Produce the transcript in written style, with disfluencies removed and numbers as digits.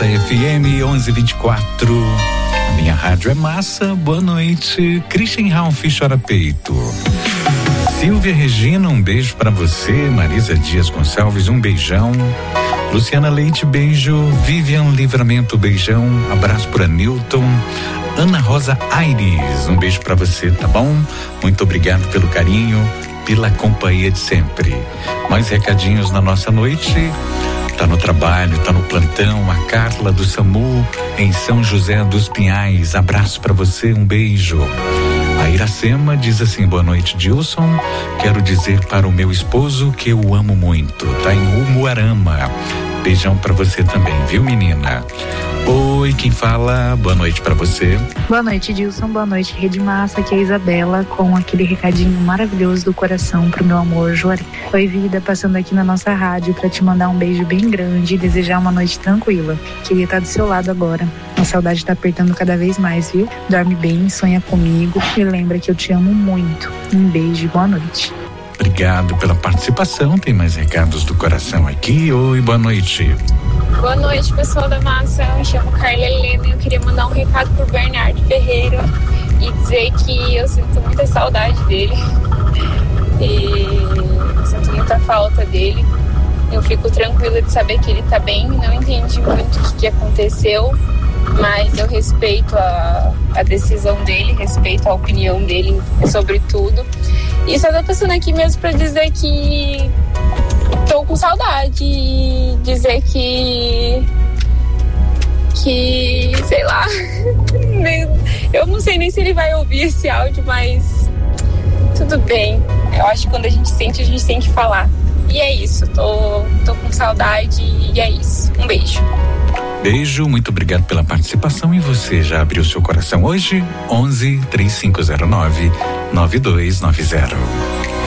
Massa FM 1124. A minha rádio é massa. Boa noite. Christian Ralph chora peito. Silvia Regina, um beijo pra você. Marisa Dias Gonçalves, um beijão. Luciana Leite, beijo. Vivian Livramento, beijão. Abraço pra Newton. Ana Rosa Aires, um beijo pra você, tá bom? Muito obrigado pelo carinho, pela companhia de sempre. Mais recadinhos na nossa noite. Tá no trabalho, tá no plantão, a Carla do SAMU em São José dos Pinhais. Abraço pra você, um beijo. A Iracema diz assim: boa noite, Dilson. Quero dizer para o meu esposo que eu o amo muito. Tá em Umuarama. Beijão pra você também, viu, menina? Oi, quem fala? Boa noite pra você. Boa noite, Dilson. Boa noite, Rede Massa. Aqui é a Isabela com aquele recadinho maravilhoso do coração pro meu amor, Juari. Oi, vida, passando aqui na nossa rádio pra te mandar um beijo bem grande e desejar uma noite tranquila. Queria estar do seu lado agora. A saudade tá apertando cada vez mais, viu? Dorme bem, sonha comigo e lembra que eu te amo muito. Um beijo e boa noite. Obrigado pela participação. Tem mais recados do coração aqui. Oi, boa noite. Boa noite, pessoal da Massa. Eu me chamo Carla Helena e eu queria mandar um recado pro Bernardo Ferreira e dizer que eu sinto muita saudade dele e sinto muita falta dele. Eu fico tranquila de saber que ele tá bem. Não entendi muito o que aconteceu, mas eu respeito a decisão dele, respeito a opinião dele sobre tudo. E só tô passando aqui mesmo pra dizer que tô com saudade e dizer que sei lá, eu não sei nem se ele vai ouvir esse áudio, mas tudo bem. Eu acho que quando a gente tem que falar. E é isso, tô com saudade e é isso. Um beijo. Beijo, muito obrigado pela participação. E você já abriu seu coração hoje? 11 3509 9290.